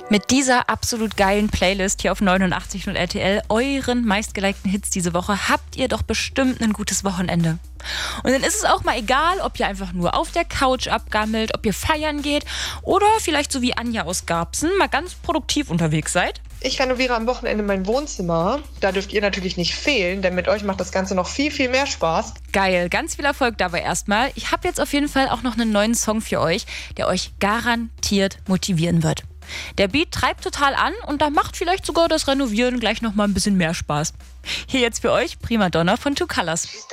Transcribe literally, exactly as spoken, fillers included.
Mit dieser absolut geilen Playlist hier auf neunundachtzig Komma null R T L, euren meistgelikten Hits diese Woche, habt ihr doch bestimmt ein gutes Wochenende. Und dann ist es auch mal egal, ob ihr einfach nur auf der Couch abgammelt, ob ihr feiern geht oder vielleicht so wie Anja aus Garbsen mal ganz produktiv unterwegs seid. Ich renoviere am Wochenende mein Wohnzimmer. Da dürft ihr natürlich nicht fehlen, denn mit euch macht das Ganze noch viel, viel mehr Spaß. Geil, ganz viel Erfolg dabei erstmal. Ich habe jetzt auf jeden Fall auch noch einen neuen Song für euch, der euch garantiert motivieren wird. Der Beat treibt total an und da macht vielleicht sogar das Renovieren gleich noch mal ein bisschen mehr Spaß. Hier jetzt für euch Primadonna von Two Colors.